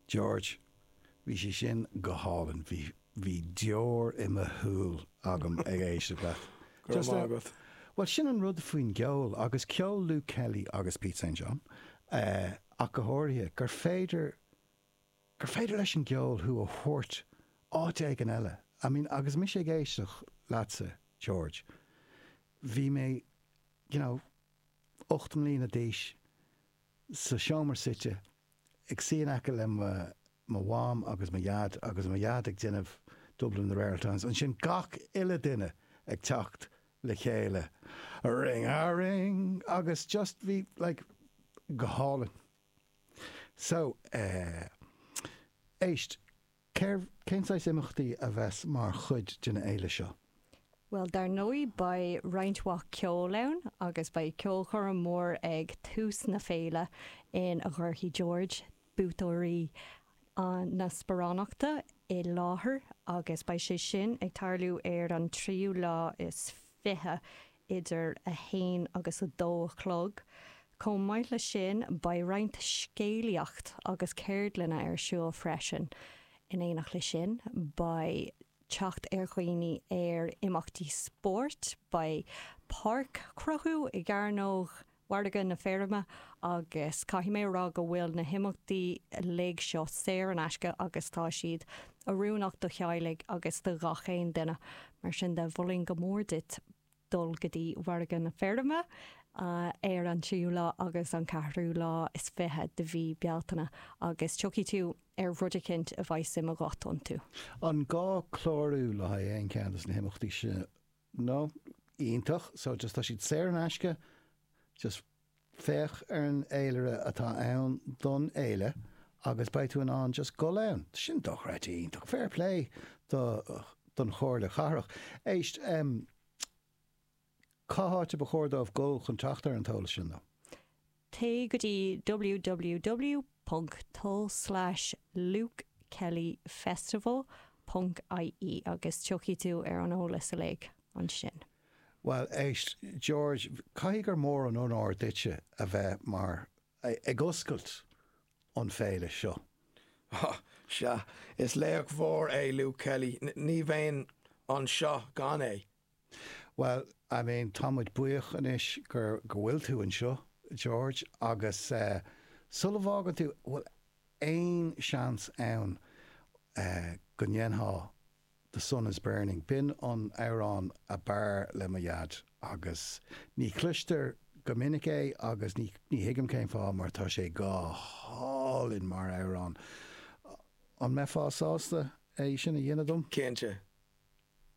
George, bhí sé sin go hálan, bhí deor i mo thuúil agam ag éiste beth. Well, sin an rud faoin geol, agus ceol Luke Kelly agus Pete St. John, ach go háirithe, gur féidir leis an geol thu a thuirt áit ag an eile. I mean, agus mis sé géisteach lása, George. Bhí mé, 8 mlína díis sa seomar site, ag síon aice le mo bháim agus mo iad ag déanamh Dublin the Rare Times, an sin gach ile duine ag teacht le chéile. A ring, agus just bhí, go hálan. So, éist, céntáis imachtaí a bheits mar chud duna éile seo? Well, dar nói ba reinintha ceol ann, agus ba ceol chur mór ag tús na féile in a ghurthaí George, bútóirí na sporánachta i láthair, agus ba sé sin ag tarlú ar an 3 lá is 20 idir a 1 agus a 2 chlog. Com maiid le sin ba roinnt scéalaíocht agus céirdlanna ar siúl freisin in éanach le sin ba teacht ar chuoine ar imachtaí sport ba park crothú i gcearnóg Wardagan na Ferma agus caithí mé rá go bhfuil na himachtaí le seo séir an aisce agus tá siad a rúnach do cheáilig agus do gachéin duine mar sin de bhfuilín go mór dit dul go dtí Wardagan na Ferma ar an 3 lá agus an 4 lá is 20 de bhí bealtainna agus tuí tú ar rudicint a bhaith sim a gáún tú. An gá chlárú le ha éon ceantas na himachtaí sin ionintach, so just tá siad séir an aisce, just féch ar an éilere atá ann don éile, agus baitú an just go leann. Sin doch réití ionintach. Fair play don chóir le charach. Éist, cáthárte ba chóirdámh go chun teachtar an tola sin nó? Té go dtí www.lukekellyfestival.ie agus tuí tú ar an ólas a le an sin. Well, éist, George, cai gur mór an ónáir duite a bheith mar ag oscailt an féile seo? Se, is léach mhór é Luke Kelly, ní bhéin an seo gan é. Well, I mean, támuid buíoch inis gur bhfuil tú an seo, George, agus sullabhágan tú, well, ein seans ann go nhéanthá The Sun is Burning. Bin an árán a bar le mo iad agus ní cluistear go minic é agus ní hiigim céim fá mar tá sé go hálinn mar árán. An me fá sásta é sin a dhéanadum? Cénte.